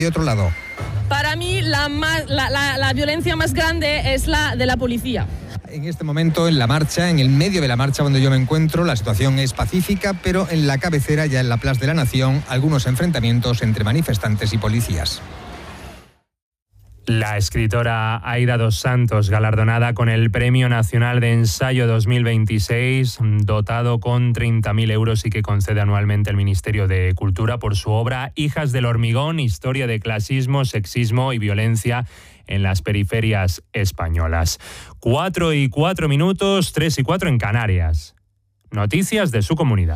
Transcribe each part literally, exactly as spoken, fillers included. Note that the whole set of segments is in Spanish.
De otro lado. Para mí la, más, la, la, la violencia más grande es la de la policía. En este momento, en la marcha, en el medio de la marcha donde yo me encuentro, la situación es pacífica, pero en la cabecera, ya en la Plaza de la Nación, algunos enfrentamientos entre manifestantes y policías. La escritora Aida dos Santos, galardonada con el Premio Nacional de Ensayo dos mil veintiséis, dotado con treinta mil euros y que concede anualmente el Ministerio de Cultura por su obra Hijas del Hormigón, historia de clasismo, sexismo y violencia en las periferias españolas. Cuatro y cuatro minutos, tres y cuatro en Canarias. Noticias de su comunidad.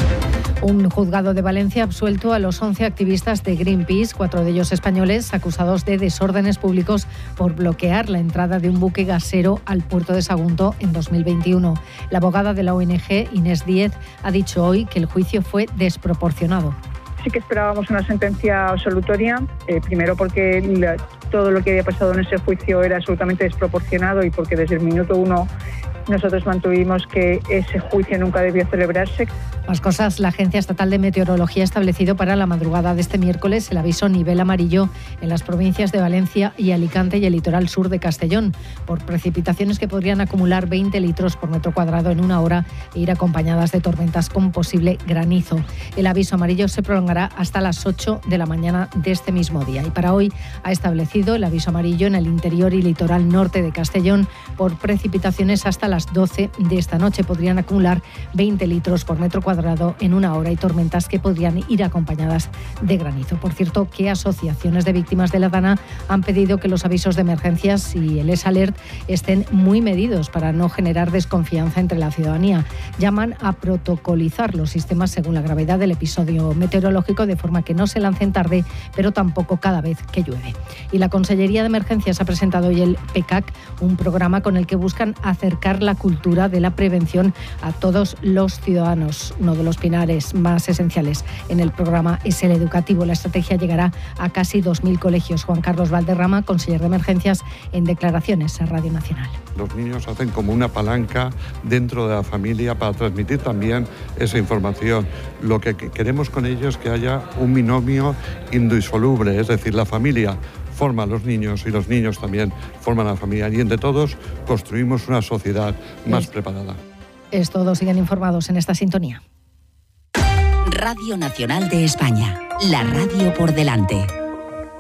Un juzgado de Valencia ha absuelto a los once activistas de Greenpeace, cuatro de ellos españoles, acusados de desórdenes públicos por bloquear la entrada de un buque gasero al puerto de Sagunto en dos mil veintiuno. La abogada de la O N G, Inés Díez, ha dicho hoy que el juicio fue desproporcionado. Sí que esperábamos una sentencia absolutoria, eh, primero porque la, todo lo que había pasado en ese juicio era absolutamente desproporcionado y porque desde el minuto uno nosotros mantuvimos que ese juicio nunca debió celebrarse. Más cosas, la Agencia Estatal de Meteorología ha establecido para la madrugada de este miércoles el aviso nivel amarillo en las provincias de Valencia y Alicante y el litoral sur de Castellón, por precipitaciones que podrían acumular veinte litros por metro cuadrado en una hora e ir acompañadas de tormentas con posible granizo. El aviso amarillo se prolongará hasta las ocho de la mañana de este mismo día. Y para hoy ha establecido el aviso amarillo en el interior y litoral norte de Castellón por precipitaciones hasta las doce de esta noche. Podrían acumular veinte litros por metro cuadrado en una hora y tormentas que podrían ir acompañadas de granizo. Por cierto, que asociaciones de víctimas de la Dana han pedido que los avisos de emergencias y el S-Alert estén muy medidos para no generar desconfianza entre la ciudadanía. Llaman a protocolizar los sistemas según la gravedad del episodio meteorológico, de forma que no se lancen tarde, pero tampoco cada vez que llueve. Y la Consellería de Emergencias ha presentado hoy el P E C A C, un programa con el que buscan acercar la cultura de la prevención a todos los ciudadanos. Uno de los pilares más esenciales en el programa es el educativo. La estrategia llegará a casi dos mil colegios. Juan Carlos Valderrama, consejero de Emergencias, en declaraciones a Radio Nacional. Los niños hacen como una palanca dentro de la familia para transmitir también esa información. Lo que queremos con ellos es que haya un binomio indisoluble, es decir, la familia forma a los niños y los niños también forman a la familia y entre todos construimos una sociedad más es, preparada. Es todo, sigan informados en esta sintonía. Radio Nacional de España, la radio por delante.